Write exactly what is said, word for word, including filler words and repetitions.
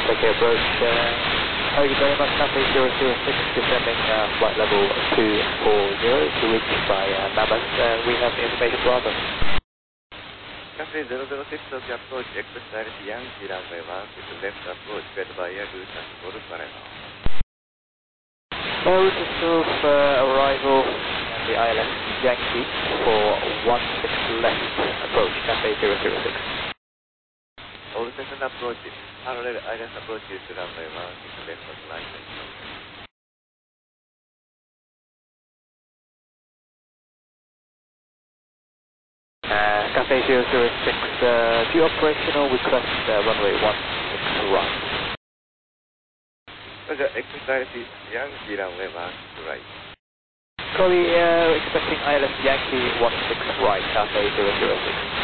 okay, approach. Uh, thank you very much, Cafe zero zero six, descending uh, flight level two four zero to reach by uh, Namas. Uh, we have information Bravo. Cafe zero zero six of the approach, exit direction Yankee runway one, with left approach, fed by air route and Guru Panama. Uh, we can serve uh, arrival at the I L S Yankee for one six left approach, Cafe zero zero six. All second approaches, parallel I L S approaches to runway one, with left of line. Uh, Cafe zero zero six, uh, due operational request uh, runway one six right. Roger, exit direction Yankee runway one to right. Copy, uh, expecting I L S Yankee one six right, Cafe zero zero six.